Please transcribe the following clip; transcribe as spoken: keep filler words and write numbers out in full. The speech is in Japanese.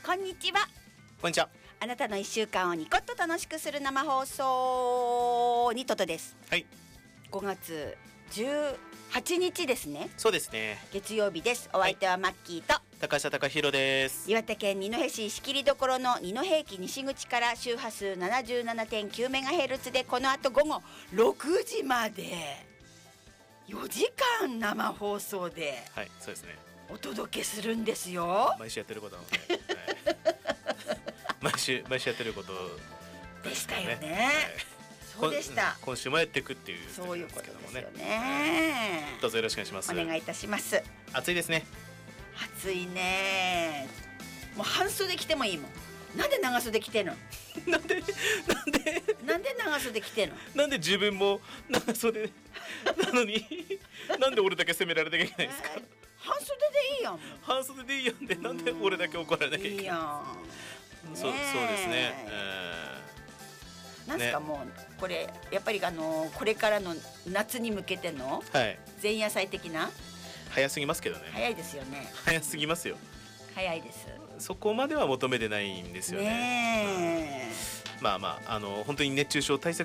こんにちは。 こんにちは。 あなたのいっしゅうかんをニコッと楽しくする生放送にととです。 はい。 ごがつじゅうはちにちですね。 そうですね。 月曜日です。お相手はマッキーと、はい、 高下隆弘です。 岩手県二戸市仕切りどころの二戸駅西口から周波数 ななじゅうななてんきゅうメガヘルツ でこの後午後ろくじまでよじかん生放送で、 はい、そうですね。 お届けするんですよ。 毎週やってることなので、はい、毎週毎週やってることでしたよね。 はい、 そうでした。 今週もやっていくっていう、 そういうことですよね。 どうぞよろしくお願いします。 お願いいたします。 暑いですね。 暑いね。もう半袖着てもいいもん。なんで長袖着てんの？ なんでなんでなんで長袖着てんの？ なんで自分も長袖なのになんで俺だけ責められなきゃいけないんですか？ 半袖でいいやん。 半袖でいいやんで、なんで俺だけ怒られなきゃいけない？ いいやん。 そうそうですね。 なんすか、ね、もうこれやっぱりあのこれからの夏に向けての前夜祭的な、 早すぎますけどね。 早いですよね。 早すぎますよ。 早いです。 そこまでは求めてないんですよね。 ね、 うん、まあまああの本当に熱中症対策